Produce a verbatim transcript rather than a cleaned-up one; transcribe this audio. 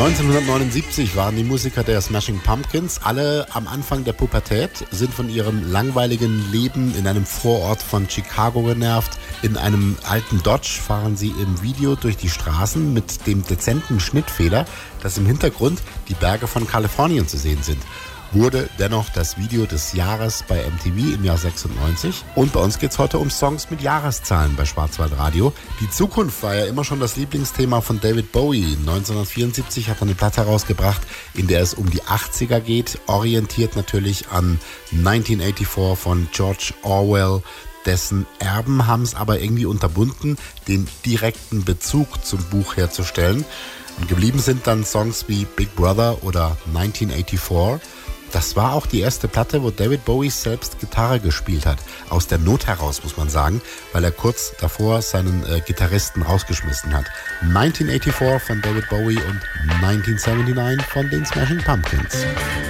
neunzehnhundertneunundsiebzig waren die Musiker der Smashing Pumpkins alle am Anfang der Pubertät, sind von ihrem langweiligen Leben in einem Vorort von Chicago genervt. In einem alten Dodge fahren sie im Video durch die Straßen mit dem dezenten Schnittfehler, dass im Hintergrund die Berge von Kalifornien zu sehen sind. Wurde dennoch das Video des Jahres bei M T V im Jahr sechsundneunzig. Und bei uns geht es heute um Songs mit Jahreszahlen bei Schwarzwaldradio. Die Zukunft war ja immer schon das Lieblingsthema von David Bowie. neunzehnhundertvierundsiebzig hat er eine Platte herausgebracht, in der es um die achtziger geht, orientiert natürlich an neunzehnhundertvierundachtzig von George Orwell. Dessen Erben haben es aber irgendwie unterbunden, den direkten Bezug zum Buch herzustellen. Und geblieben sind dann Songs wie Big Brother oder neunzehnhundertvierundachtzig. Das war auch die erste Platte, wo David Bowie selbst Gitarre gespielt hat. Aus der Not heraus, muss man sagen, weil er kurz davor seinen äh, Gitarristen rausgeschmissen hat. neunzehnhundertvierundachtzig von David Bowie und neunzehnhundertneunundsiebzig von den Smashing Pumpkins.